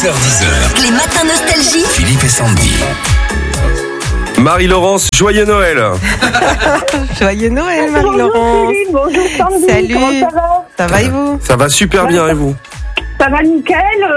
9h10h. Les matins nostalgie. Philippe et Sandy. Marie-Laurence, joyeux Noël. Joyeux Noël, Marie-Laurence. Bonjour Sandy, Salut. comment ça va? Ça va et vous? Ça va super bien et vous? Ça va nickel,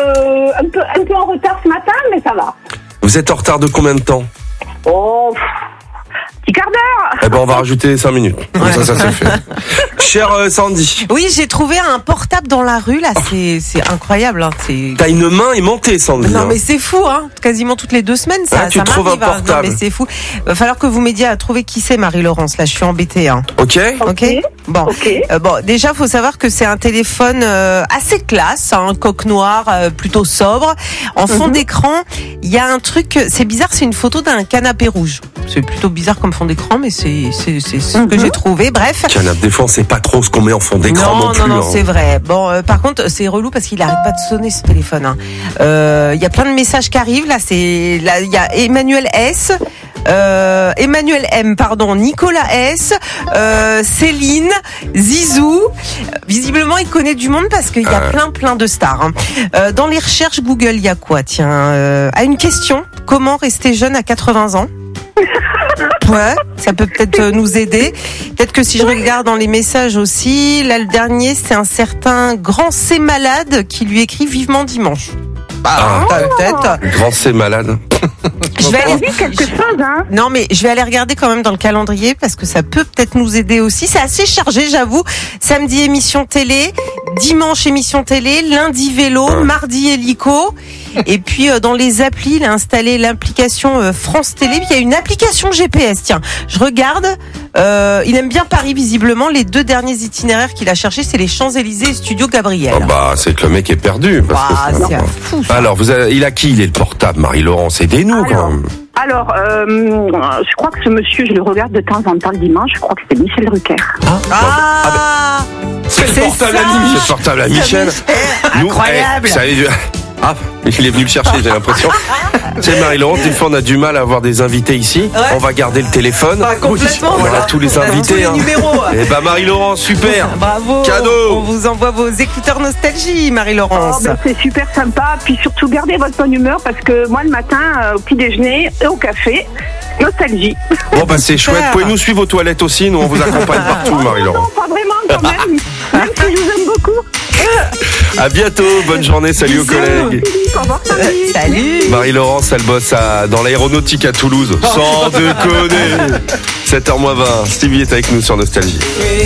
un peu en retard ce matin, mais ça va. Vous êtes en retard de combien de temps? Oh, petit quart d'heure. Eh ben on va rajouter 5 minutes. Comme ça c'est fait. Cher Sandy, Oui, j'ai trouvé un portable dans la rue, là, c'est incroyable. Hein. t'as une main aimantée Sandy. Non hein. mais c'est fou, hein. Quasiment toutes les 2 semaines, ça, tu ça trouves m'arrive. un Hein. portable. Non mais c'est fou. Va falloir que vous m'aidiez à trouver qui c'est Marie-Laurence. Là, je suis embêtée. Hein. Ok. Ok. Bon. Ok. Bon, déjà, faut savoir que c'est un téléphone assez classe, hein, coque noire, plutôt sobre. En fond d'écran, il y a un truc. C'est bizarre, c'est une photo d'un canapé rouge. C'est plutôt bizarre comme fond d'écran, mais c'est ce que j'ai trouvé. Bref. Canapé, des fois on sait pas trop ce qu'on met en fond d'écran non plus. Non, hein. c'est vrai. Bon, par contre, c'est relou parce qu'il arrête pas de sonner ce téléphone. Hein. Il y a plein de messages qui arrivent. Là, il y a Emmanuel S. Emmanuel M, pardon, Nicolas S, Céline, Zizou. Visiblement, il connaît du monde parce qu'il y a plein de stars. Hein. Dans les recherches Google, il y a quoi? Tiens, à une question, comment rester jeune à 80 ans? Ouais, ça peut peut-être nous aider. Peut-être que si je regarde dans les messages aussi, là le dernier, c'est un certain Grand C malade qui lui écrit vivement dimanche. Peut-être. Grand C malade. Je vais aller... Quelque chose, hein. Non, mais je vais aller regarder quand même dans le calendrier parce que ça peut peut-être nous aider aussi. C'est assez chargé, j'avoue. Samedi, émission télé. Dimanche, émission télé. Lundi, vélo. Mardi, hélico. Et puis, dans les applis, il a installé l'application France Télé. Il y a une application GPS. Tiens, je regarde. Il aime bien Paris, visiblement. Les 2 derniers itinéraires qu'il a cherchés, c'est les Champs-Élysées et Studio Gabriel. Oh bah c'est que le mec est perdu. Parce que c'est fou, ça. Alors, il a qui? Il est le portable, Marie-Laurence? Aidez-nous quand même. Alors, je crois que ce monsieur, je le regarde de temps en temps le dimanche, je crois que c'est Michel Drucker. C'est le portable ça. à Michel. C'est le portable à Michel. Nous, Incroyable. Il est venu me chercher, j'ai l'impression. Tu sais, Marie-Laurence, des fois on a du mal à avoir des invités ici. Ouais. On va garder le téléphone. Complètement. On a tous les invités. Tous les numéros. Et bah Marie-Laurence, super. Bravo. Cadeau. On vous envoie vos écouteurs nostalgie, Oh, Marie-Laurence. ben, c'est super sympa, puis surtout gardez votre bonne humeur parce que moi le matin, au petit déjeuner et au café, nostalgie. Bon bah c'est chouette. Pouvez-nous suivre aux toilettes aussi? Nous on vous accompagne partout, Marie-Laurence. Non, pas vraiment quand même, même si je vous aime beaucoup. À bientôt. Bonne journée. Salut aux collègues. Philippe, au revoir Sandy. Salut. Marie-Laurence, elle bosse dans l'aéronautique à Toulouse. Sans déconner. 7h20. Stevie est avec nous sur Nostalgie.